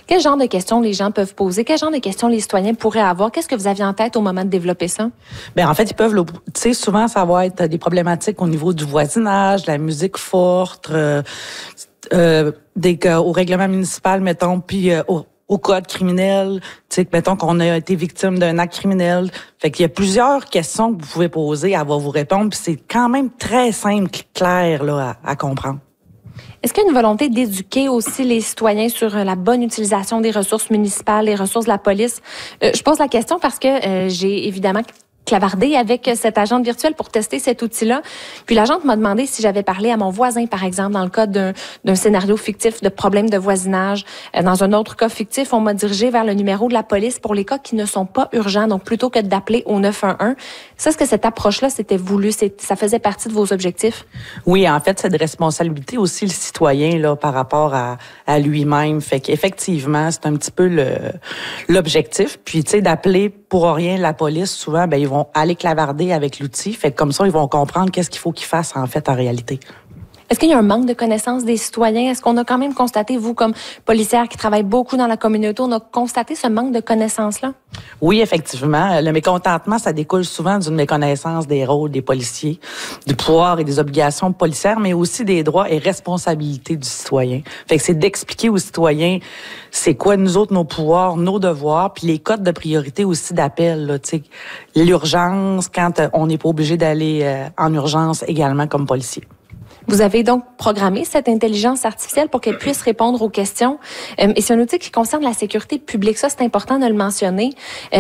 Quel genre de questions les gens peuvent poser? Quel genre de questions les citoyens pourraient avoir? Qu'est-ce que vous aviez en tête au moment de développer ça? Bien, en fait, ils peuvent, tu sais, souvent, ça va être des problématiques au niveau du voisinage, de la musique forte, au règlement municipal, mettons, puis au code criminel, tu sais, mettons qu'on a été victime d'un acte criminel. Fait qu'il y a plusieurs questions que vous pouvez poser, elle va vous répondre, puis c'est quand même très simple, clair, là, à comprendre. Est-ce qu'il y a une volonté d'éduquer aussi les citoyens sur la bonne utilisation des ressources municipales, les ressources de la police? Je pose la question parce que j'ai évidemment clavardé avec cette agente virtuelle pour tester cet outil-là. Puis l'agente m'a demandé si j'avais parlé à mon voisin, par exemple, dans le cas d'un scénario fictif de problème de voisinage. Dans un autre cas fictif, on m'a dirigé vers le numéro de la police pour les cas qui ne sont pas urgents, donc plutôt que d'appeler au 911. Ça, est-ce que cette approche-là, c'était voulu? Ça faisait partie de vos objectifs? Oui, en fait, c'est de responsabilité aussi le citoyen là par rapport à lui-même. Fait qu'effectivement, c'est un petit peu l'objectif. Puis, tu sais, d'appeler pour rien la police, souvent, ben ils vont aller clavarder avec l'outil. Fait que comme ça, ils vont comprendre qu'est-ce qu'il faut qu'ils fassent en fait en réalité. Est-ce qu'il y a un manque de connaissances des citoyens? Est-ce qu'on a quand même constaté, vous, comme policière qui travaille beaucoup dans la communauté, on a constaté ce manque de connaissances-là? Oui, effectivement. Le mécontentement, ça découle souvent d'une méconnaissance des rôles des policiers, du pouvoir et des obligations policières, mais aussi des droits et responsabilités du citoyen. Fait que c'est d'expliquer aux citoyens c'est quoi nous autres, nos pouvoirs, nos devoirs, puis les codes de priorité aussi d'appel, là, tu sais, l'urgence, quand on n'est pas obligé d'aller en urgence également comme policier. Vous avez donc programmé cette intelligence artificielle pour qu'elle puisse répondre aux questions. Et c'est un outil qui concerne la sécurité publique. Ça, c'est important de le mentionner.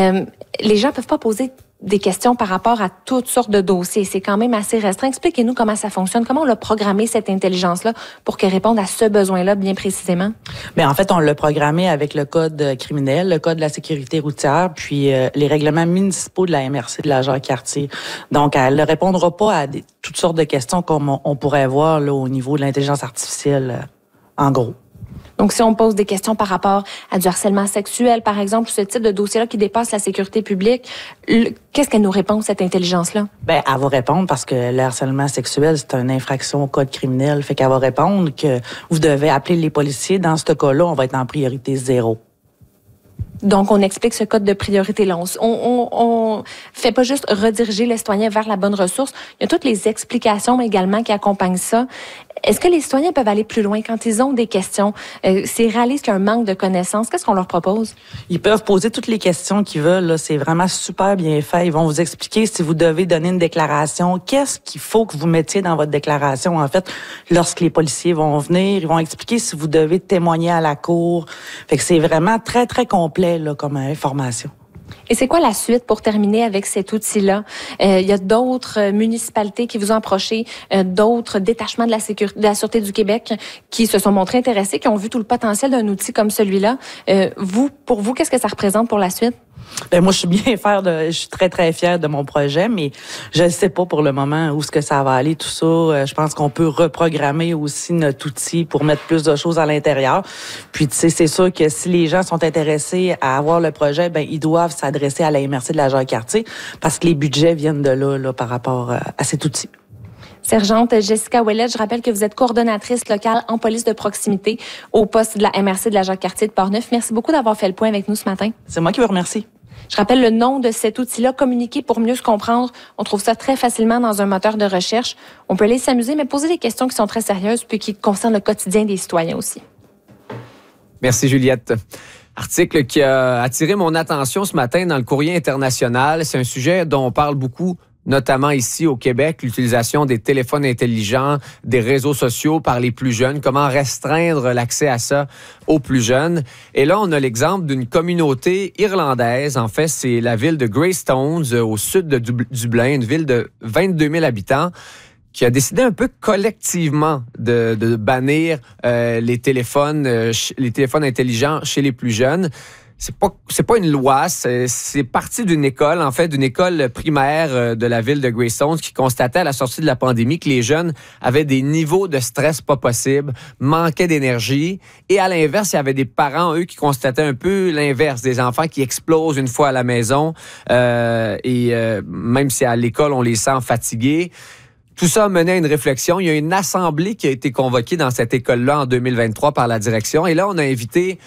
Les gens peuvent pas poser des questions par rapport à toutes sortes de dossiers. C'est quand même assez restreint. Expliquez-nous comment ça fonctionne. Comment on a programmé cette intelligence-là pour qu'elle réponde à ce besoin-là bien précisément? Bien, en fait, on l'a programmé avec le code criminel, le code de la sécurité routière, puis les règlements municipaux de la MRC de la Jacques-Cartier. Donc, elle ne répondra pas à toutes sortes de questions comme on pourrait voir là, au niveau de l'intelligence artificielle, en gros. Donc, si on pose des questions par rapport à du harcèlement sexuel, par exemple, ce type de dossier-là qui dépasse la sécurité publique, qu'est-ce qu'elle nous répond, cette intelligence-là? Bien, elle va répondre parce que le harcèlement sexuel, c'est une infraction au code criminel. Fait qu'elle va répondre que vous devez appeler les policiers. Dans ce cas-là, on va être en priorité 0. Donc, on explique ce code de priorité-là. On fait pas juste rediriger le citoyen vers la bonne ressource. Il y a toutes les explications également qui accompagnent ça. Est-ce que les citoyens peuvent aller plus loin quand ils ont des questions? S'ils réalisent qu'il y a un manque de connaissances, qu'est-ce qu'on leur propose? Ils peuvent poser toutes les questions qu'ils veulent. Là. C'est vraiment super bien fait. Ils vont vous expliquer si vous devez donner une déclaration. Qu'est-ce qu'il faut que vous mettiez dans votre déclaration, en fait, lorsque les policiers vont venir. Ils vont expliquer si vous devez témoigner à la cour. Fait que c'est vraiment très, très complet là, comme information. Et c'est quoi la suite pour terminer avec cet outil-là? Il y a d'autres municipalités qui vous ont approché, d'autres détachements de la Sûreté du Québec qui se sont montrés intéressés, qui ont vu tout le potentiel d'un outil comme celui-là. Pour vous, qu'est-ce que ça représente pour la suite? Ben moi, je suis très, très fière de mon projet, mais je ne sais pas pour le moment où est-ce que ça va aller, tout ça. Je pense qu'on peut reprogrammer aussi notre outil pour mettre plus de choses à l'intérieur. Puis, tu sais, c'est sûr que si les gens sont intéressés à avoir le projet, ben ils doivent s'adresser à la MRC de la Jacques-Cartier parce que les budgets viennent de là par rapport à cet outil. Sergente Jessica Ouellette, je rappelle que vous êtes coordonnatrice locale en police de proximité au poste de la MRC de la Jacques-Cartier de Portneuf. Merci beaucoup d'avoir fait le point avec nous ce matin. C'est moi qui vous remercie. Je rappelle le nom de cet outil-là, Communiquer pour mieux se comprendre. On trouve ça très facilement dans un moteur de recherche. On peut aller s'amuser, mais poser des questions qui sont très sérieuses puis qui concernent le quotidien des citoyens aussi. Merci Juliette. Article qui a attiré mon attention ce matin dans le Courrier international. C'est un sujet dont on parle beaucoup, notamment ici au Québec, l'utilisation des téléphones intelligents, des réseaux sociaux par les plus jeunes, comment restreindre l'accès à ça aux plus jeunes. Et là, on a l'exemple d'une communauté irlandaise. En fait, c'est la ville de Greystones, au sud de Dublin, une ville de 22 000 habitants, qui a décidé un peu collectivement de bannir les téléphones intelligents chez les plus jeunes. C'est pas une loi, c'est parti d'une école, en fait, d'une école primaire de la ville de Greystones qui constatait à la sortie de la pandémie que les jeunes avaient des niveaux de stress pas possibles, manquaient d'énergie. Et à l'inverse, il y avait des parents, eux, qui constataient un peu l'inverse, des enfants qui explosent une fois à la maison même si à l'école, on les sent fatigués. Tout ça a mené à une réflexion. Il y a une assemblée qui a été convoquée dans cette école-là en 2023 par la direction. Et là, on a invité